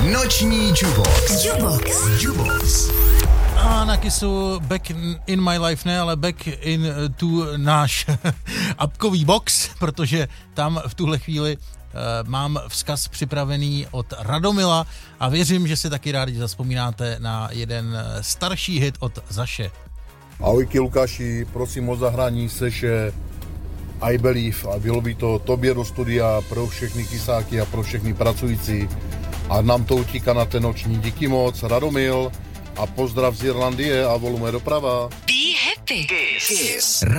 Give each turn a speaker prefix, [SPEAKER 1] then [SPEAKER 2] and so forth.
[SPEAKER 1] Noční Jukebox.
[SPEAKER 2] A na Kissu back in my life ne, ale back in to náš apkový box, protože tam v tuhle chvíli mám vzkaz připravený od Radomila a věřím, že si taky rádi zazpomínáte na jeden starší hit od Zaše.
[SPEAKER 3] Ahojky Lukáši, prosím o zahrání Seše I Believe a bylo by to tobě do studia pro všechny kysáky a pro všechny pracující a nám to utíká na ten noční. Díky moc, Radomil a pozdrav z Irlandie a volume doprava.
[SPEAKER 1] Be happy. Kiss.